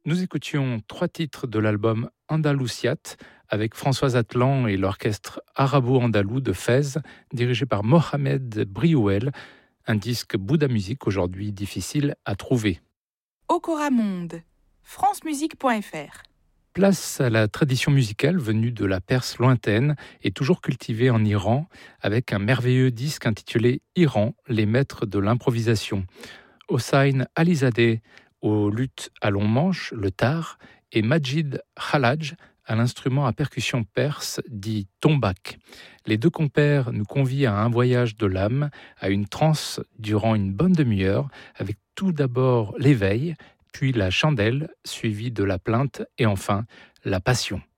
Nous écoutions 3 titres de l'album Andalusiat avec Françoise Atlan et l'orchestre arabo-andalou de Fès, dirigé par Mohamed Briouel, un disque Bouddha Musique aujourd'hui difficile à trouver. Okora Monde, francemusique.fr. Place à la tradition musicale venue de la Perse lointaine et toujours cultivée en Iran, avec un merveilleux disque intitulé Iran, les maîtres de l'improvisation. Hossein Alizadeh au luth à long manche, le tar, et Majid Khalaj à l'instrument à percussion perse dit tombak. Les deux compères nous convient à un voyage de l'âme, à une transe durant une bonne demi-heure, avec tout d'abord l'éveil, puis la chandelle, suivie de la plainte et enfin la passion.